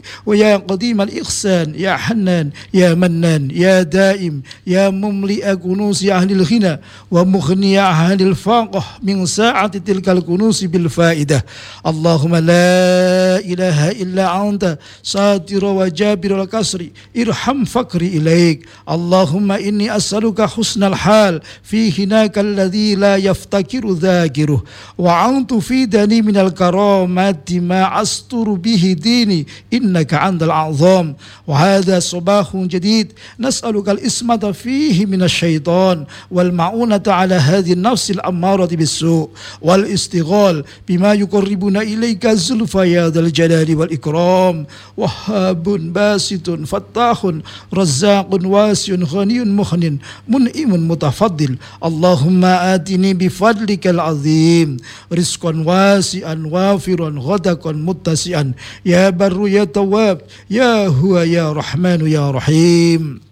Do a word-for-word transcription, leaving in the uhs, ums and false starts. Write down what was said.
ويا قديم الإحسان يا حنان يا منان يا دائم يا مملئ كنوز أهل الغنى ومغني أهل الفقر من ساعة تلك الكنوز بالفائدة. اللهم لا إله إلا أنت ساتر وجابر الكسر ارحم فقري إليك. اللهم إني أسألك حسن الحال في هناك الذي لا يفتكر ذاكره، وأن تفيدني من الكرامات ما أستر به ديني إنك أنت الأعظم. وهذا صباح جديد نسألك الإسمة فيه من الشيطان والمعونة على هذه النفس الأمارة بالسوء والاستغلال بما يقربنا إليك زلفى يا ذا الجلال والإكرام. وهاب باسط فتاح رزاق واسع غني مغن منعم متفضل. اللهم آتني بفضلك العظيم رزقا واسعا وافرا غدقا متسعا يا بر يا تواب يا هو يا رحمن يا رحيم.